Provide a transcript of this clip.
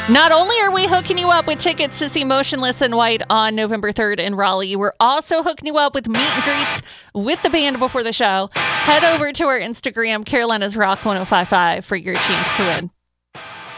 Not only are we hooking you up with tickets to see Motionless in White on November 3rd in Raleigh, we're also hooking you up with meet and greets with the band before the show. Head over to our Instagram, Carolina's Rock 1055, for your chance to win.